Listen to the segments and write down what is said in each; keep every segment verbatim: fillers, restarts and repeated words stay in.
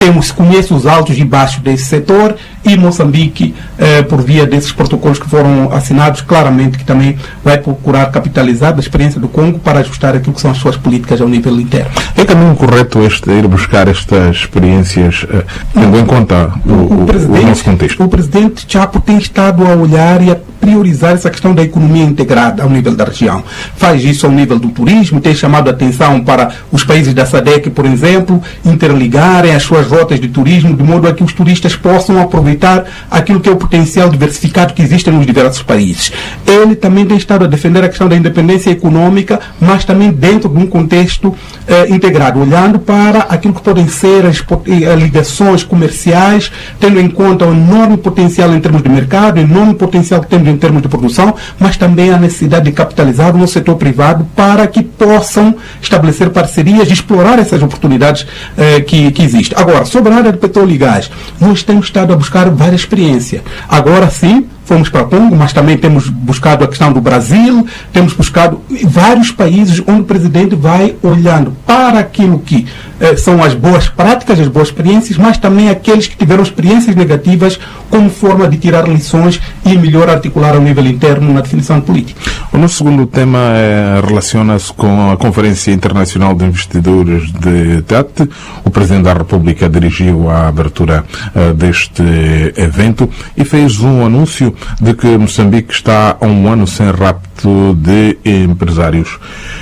temos, conhece os altos e baixos desse setor, e Moçambique, eh, por via desses protocolos que foram assinados, claramente que também vai procurar capitalizar da experiência do Congo para ajustar aquilo que são as suas políticas ao nível interno. É caminho correto este ir buscar estas experiências, eh, tendo em conta o, o, o, o nosso contexto? O presidente Chapo tem estado a olhar e a priorizar essa questão da economia integrada ao nível da região. Faz isso ao nível do turismo, tem chamado a atenção para os países da SADC, por exemplo, interligarem as suas rotas de turismo, de modo a que os turistas possam aproveitar aquilo que é o potencial diversificado que existe nos diversos países. Ele também tem estado a defender a questão da independência econômica, mas também dentro de um contexto eh, integrado, olhando para aquilo que podem ser as, as ligações comerciais, tendo em conta o enorme potencial em termos de mercado, o enorme potencial que temos em termos de produção, mas também a necessidade de capitalizar no setor privado para que possam estabelecer parcerias e explorar essas oportunidades eh, que, que existem. Agora, sobre a área de petróleo e gás, nós temos estado a buscar várias experiências. Agora sim, fomos para o Congo, mas também temos buscado a questão do Brasil, temos buscado vários países onde o presidente vai olhando para aquilo que eh, são as boas práticas, as boas experiências, mas também aqueles que tiveram experiências negativas como forma de tirar lições e melhor articular ao nível interno na definição política. O nosso segundo tema é, relaciona-se com a Conferência Internacional de Investidores de T A T. O Presidente da República dirigiu a abertura uh, deste evento e fez um anúncio de que Moçambique está há um ano sem rapto de empresários.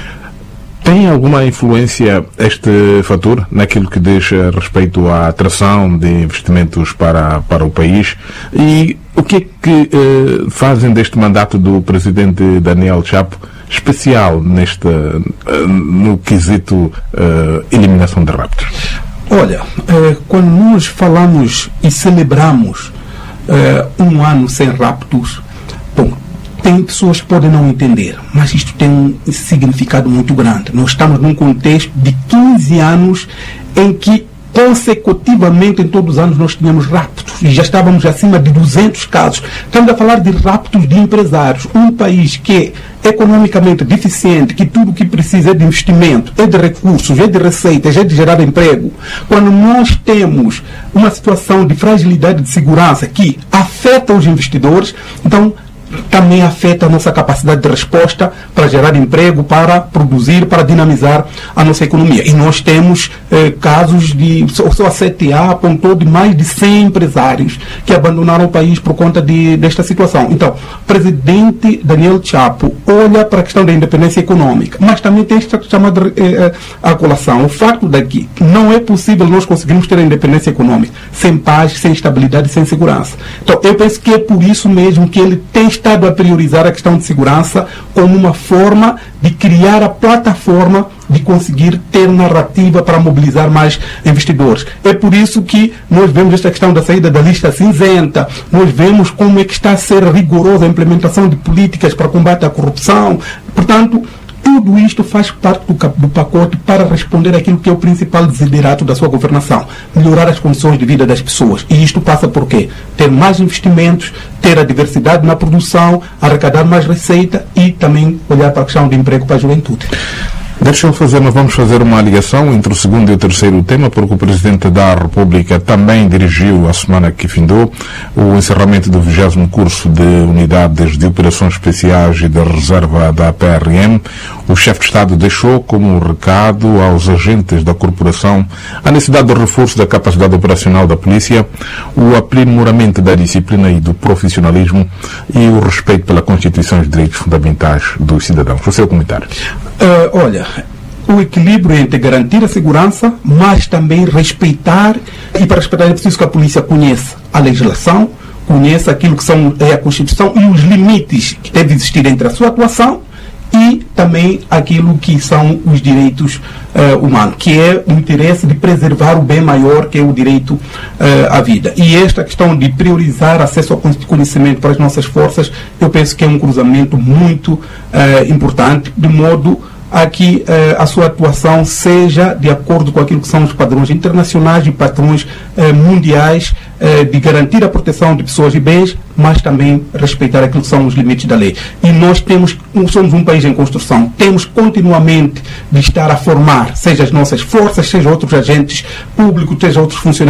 Tem alguma influência este fator naquilo que diz respeito à atração de investimentos para, para o país? E o que é que eh, fazem deste mandato do presidente Daniel Chapo especial neste, eh, no quesito eh, eliminação de raptos? Olha, eh, quando nós falamos e celebramos eh, um ano sem raptos, bom, tem pessoas que podem não entender, mas isto tem um significado muito grande. Nós estamos num contexto de quinze anos em que consecutivamente em todos os anos nós tínhamos raptos e já estávamos acima de duzentos casos. Estamos a falar de raptos de empresários. Um país que é economicamente deficiente, que tudo o que precisa é de investimento, é de recursos, é de receitas, é de gerar emprego. Quando nós temos uma situação de fragilidade de segurança que afeta os investidores, então também afeta a nossa capacidade de resposta para gerar emprego, para produzir, para dinamizar a nossa economia. E nós temos eh, casos de, só a C T A apontou de mais de cem empresários que abandonaram o país por conta de, desta situação. Então, o presidente Daniel Chapo olha para a questão da independência econômica, mas também tem esta chamada eh, a colação. O facto daqui não é possível nós conseguirmos ter a independência econômica sem paz, sem estabilidade, sem segurança. Então, eu penso que é por isso mesmo que ele tem estado a priorizar a questão de segurança como uma forma de criar a plataforma de conseguir ter narrativa para mobilizar mais investidores. É por isso que nós vemos esta questão da saída da lista cinzenta, nós vemos como é que está a ser rigorosa a implementação de políticas para combate à corrupção. Portanto, tudo isto faz parte do, do pacote para responder àquilo que é o principal desiderato da sua governação, melhorar as condições de vida das pessoas. E isto passa por quê? Ter mais investimentos, ter a diversidade na produção, arrecadar mais receita e também olhar para a questão de emprego para a juventude. Deixa-me fazer, nós vamos fazer uma ligação entre o segundo e o terceiro tema, porque o Presidente da República também dirigiu, a semana que findou, o encerramento do vigésimo curso de unidades de operações especiais e da reserva da P R M. O chefe de Estado deixou como recado aos agentes da corporação a necessidade do reforço da capacidade operacional da polícia, o aprimoramento da disciplina e do profissionalismo e o respeito pela Constituição e os direitos fundamentais dos cidadãos. O seu comentário. Uh, olha, o equilíbrio entre garantir a segurança, mas também respeitar, e para respeitar é preciso que a polícia conheça a legislação, conheça aquilo que são, é a Constituição e os limites que devem existir entre a sua atuação e também aquilo que são os direitos uh, humanos, que é o interesse de preservar o bem maior, que é o direito uh, à vida. E esta questão de priorizar acesso ao conhecimento para as nossas forças, eu penso que é um cruzamento muito uh, importante, de modo a que uh, a sua atuação seja de acordo com aquilo que são os padrões internacionais e padrões uh, mundiais uh, de garantir a proteção de pessoas e bens, mas também respeitar aquilo que são os limites da lei. E nós temos, somos um país em construção, temos continuamente de estar a formar, seja as nossas forças, seja outros agentes públicos, seja outros funcionários,